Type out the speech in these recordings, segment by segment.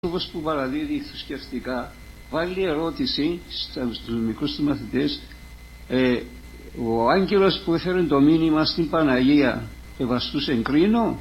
Όπως που παραδίδει θρησκευτικά, βάλει ερώτηση στους μικρούς του μαθητές, ο άγγελος που έφερε το μήνυμα στην Παναγία ευαστούσε κρίνο,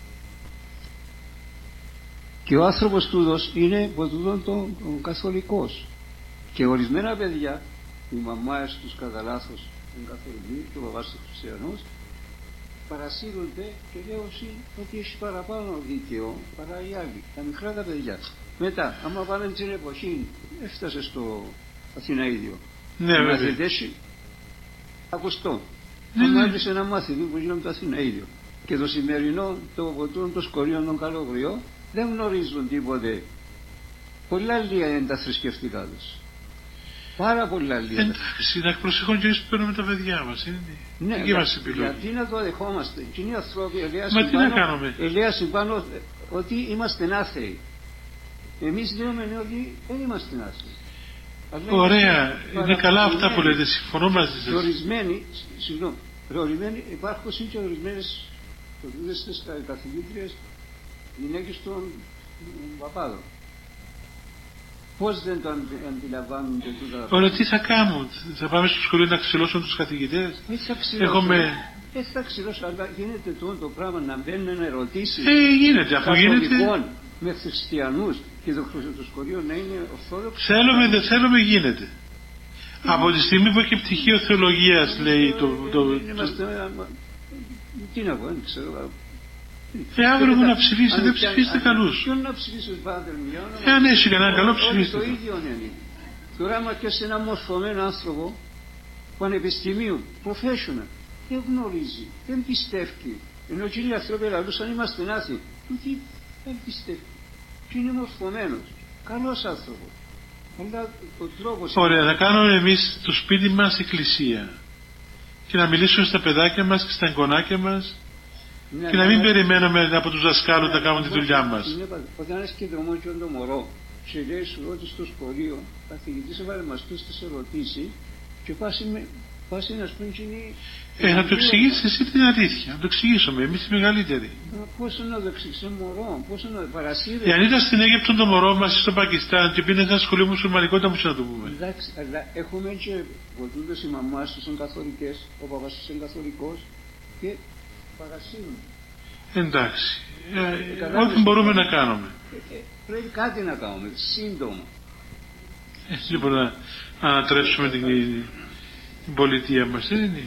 και ο άνθρωπος τούτος είναι από τούτον τον καθολικός, και ορισμένα παιδιά, οι μαμάες τους κατά λάθος είναι καθολικοί και ο παπάς τους χριστιανός, παρασύρονται και λέω ότι έχει παραπάνω δίκαιο παρά οι άλλοι, τα μικρά τα παιδιά. Μετά, άμα πάνε την εποχή, έφτασε στο Αθηναίδιο. Ναι, βέβαια. Μαθητές, ακουστό. Ναι, άμα ναι. έπεισε ένα μάθημα που γίνονται το Αθηναίδιο. Και το σημερινό, το ποτούν, το σκορίων, τον καλογριό, δεν γνωρίζουν τίποτε. Πολλά λίγα είναι τα θρησκευτικά τους. Πάρα πολλά λίγα. Εντάξει, να προσεχόν και εμείς που παίρνουμε τα παιδιά μας. Είναι ναι, δική μας επιλογή. Γιατί να το δεχόμαστε. Εκείνοι οι άνθρωποι ελέασαν πάνω ότι είμαστε άθεοι. Εμείς λέμε ότι δεν είμαστε άθεοι. Ωραία, είναι καλά αυτά που λέτε, συμφωνώ μαζί σας. Ορισμένοι υπάρχουν και ορισμένες καθηγήτριες γυναίκες των παπάδων. Πώς δεν το αντιλαμβάνονται τούτα? Ωραία, τι θα κάνουν, θα πάμε στο σχολείο να ξυλώσουν τους καθηγητές? Δεν θα ξυλώσουν, αλλά γίνεται το πράγμα να μπαίνουν ερωτήσεις γίνεται, αφού γίνεται με χριστιανούς και το σχολείο να είναι ορθόδοξο. Θέλουμε, δεν θέλουμε, γίνεται. Από τη στιγμή που έχει πτυχίο θεολογίας, λέει τι να πω, δεν ξέρω. Αύριο που να ψηφίσετε, ψηφίστε καλούς. Ποιον να ψηφίσετε, πάτερ μου? Αν έχει κανένα καλό, ψηφίστε. Το ίδιο είναι. Τώρα άμα και σε ένα μορφωμένο άνθρωπο πανεπιστημίου, professional, δεν γνωρίζει, δεν πιστεύει. Ενώ εκείνοι οι άνθρωποι λαλούσαν είμαστε άθεοι. Τούτοι δεν πιστεύει. Και είναι μορφωμένος, καλός άνθρωπος. Ωραία, να κάνουμε εμείς το σπίτι μας εκκλησία και να μιλήσουμε στα παιδάκια μας και στα εγγονάκια μας, και να μην περιμένουμε από τους δασκάλους να κάνουν τη δουλειά μας. Όταν ένας κεντρομόκιο το μωρό και λέει σου ότι στο σχολείο καθηγητής έβαλε μας τις ερωτήσεις και πάσει να σπούν να το εξηγήσεις εσύ την αλήθεια, να το εξηγήσουμε εμείς οι μεγαλύτεροι. Πόσο να το εξηγήσει μωρό, πόσο να παρασύρει. Αν ήταν στην Αίγυπτο το μωρό μας στο Πακιστάν και πήγαινε σε ένα σχολείο μουσουλμανικό, ήταν να το πούμε. Εντάξει, αλλά έχουμε και ποτούντες οι μαμάς τους είναι καθολικές, ο παπάς τους είναι καθολικός και παρασύρουν. Εντάξει, ό,τι μπορούμε να κάνουμε. Πρέπει κάτι να κάνουμε, σύντομα. Λοιπόν, να ανατρέψουμε την πολιτεία μας, δεν είναι?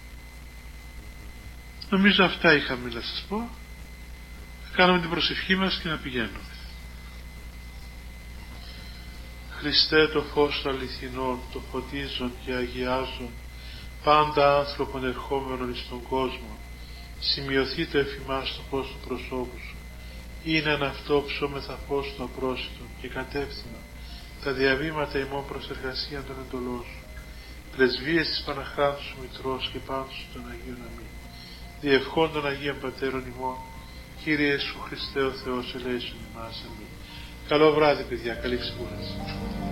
Νομίζω αυτά είχαμε να σας πω. Θα κάνουμε την προσευχή μας και να πηγαίνουμε. Χριστέ, το φως των αληθινών, το φωτίζον και αγιάζον πάντα άνθρωπον ερχόμενον εις τον κόσμο, σημειωθεί το εφημάς το φως του προσώπου σου, είναι αν αυτό ψώμεθα φως του απρόσιτον και κατεύθυνο τα διαβήματα ημών προς εργασία των εντολών σου, πρεσβείες της Παναχράντου σου Μητρός και πάντως των Αγίων Αμήν. Διευχών των Αγίων Πατέρων ημών, Κύριε Ιησού Χριστέ ο Θεός ελέησον ημάς. Αμήν. Καλό βράδυ παιδιά, καλή ξεκούραση.